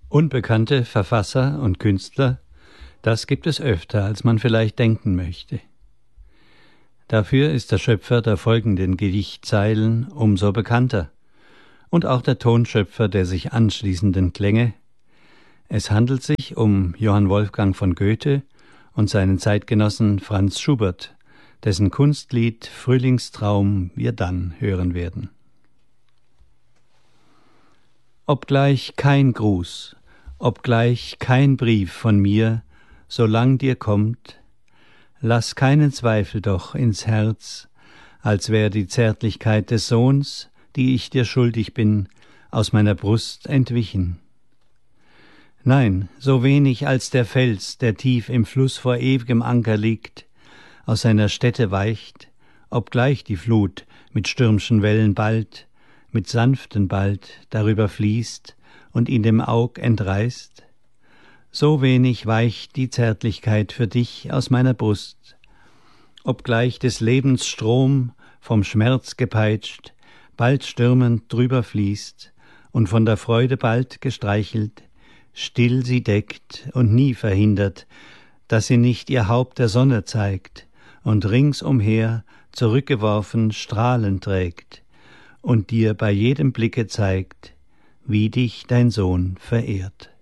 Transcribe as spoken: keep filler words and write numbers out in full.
Unbekannte Verfasser und Künstler, das gibt es öfter, als man vielleicht denken möchte. Dafür ist der Schöpfer der folgenden Gedichtzeilen umso bekannter und auch der Tonschöpfer der sich anschließenden Klänge. Es handelt sich um Johann Wolfgang von Goethe und seinen Zeitgenossen Franz Schubert, dessen Kunstlied Frühlingstraum wir dann hören werden. Obgleich kein Gruß, obgleich kein Brief von mir, solang dir kommt, lass keinen Zweifel doch ins Herz, als wär die Zärtlichkeit des Sohns, die ich dir schuldig bin, aus meiner Brust entwichen. Nein, so wenig als der Fels, der tief im Fluss vor ew'gem Anker liegt, aus seiner Stätte weicht, obgleich die Flut mit stürmschen Wellen bald, mit sanften bald darüber fließt und ihn dem Aug entreißt, so wenig weicht die Zärtlichkeit für dich aus meiner Brust, obgleich des Lebens Strom, vom Schmerz gepeitscht, bald stürmend drüber fließt und von der Freude bald gestreichelt, still sie deckt und nie verhindert, dass sie nicht ihr Haupt der Sonne zeigt und ringsumher zurückgeworfen Strahlen trägt und dir bei jedem Blicke zeigt, wie dich dein Sohn verehrt.